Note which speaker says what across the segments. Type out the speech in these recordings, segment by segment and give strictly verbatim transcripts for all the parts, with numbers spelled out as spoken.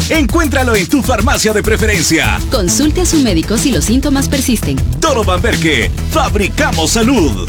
Speaker 1: Encuéntralo en tu farmacia de preferencia.
Speaker 2: Consulte a su médico si los síntomas persisten.
Speaker 1: Toro Bamberge, fabricamos salud.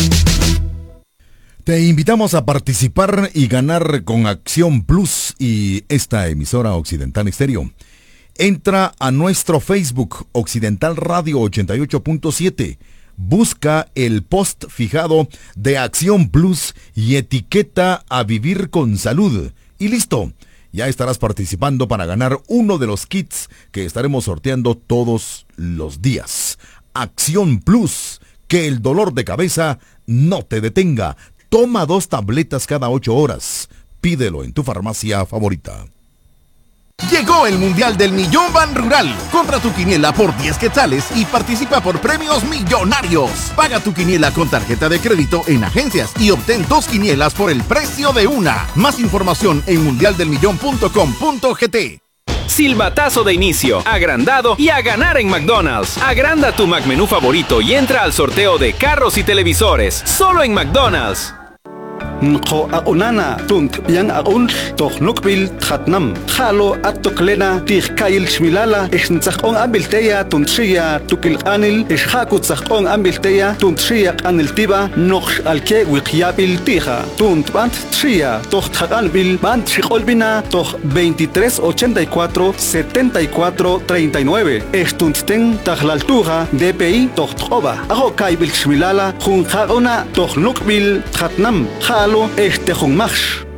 Speaker 3: Te invitamos a participar y ganar con Acción Plus y esta emisora Occidental Estéreo. Entra a nuestro Facebook Occidental Radio ochenta y ocho punto siete. Busca el post fijado de Acción Plus y etiqueta a Vivir con Salud. Y listo, ya estarás participando para ganar uno de los kits que estaremos sorteando todos los días. Acción Plus, que el dolor de cabeza no te detenga. Toma dos tabletas cada ocho horas. Pídelo en tu farmacia favorita.
Speaker 4: Llegó el Mundial del Millón Ban Rural. Compra tu quiniela por diez quetzales y participa por premios millonarios. Paga tu quiniela con tarjeta de crédito en agencias y obtén dos quinielas por el precio de una. Más información en mundial del millón punto com punto gt.
Speaker 5: Silbatazo de inicio, agrandado y a ganar en McDonald's. Agranda tu McMenú favorito y entra al sorteo de carros y televisores. Solo en McDonald's.
Speaker 6: Nko aunana tunt yang aun toch nukbil thatnam khalo atoklena tih kail shmilala isntsakon abilteya tuntshia tukil anil ishakut sakon abilteya tuntshia aniltiba nox alke wiqyabil tija tunt bant tshia toch thakanbil bant shikolbina toch veintitrés ochenta y cuatro setenta y cuatro treinta y nueve estuntten tajlaltuja D P I toch toba ago kaibil shmilala jun khagona toch nukbil thatnam este Junmach.